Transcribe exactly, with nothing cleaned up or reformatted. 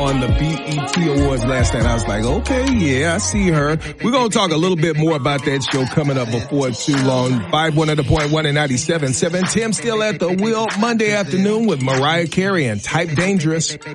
on the B E T Awards last night. I was like, okay, yeah, I see her. We're going to talk a little bit more about that show coming up before too long. five one hundred point one and ninety-seven point seven. Tim still at the wheel Monday afternoon with Mariah Carey and Type Dangerous.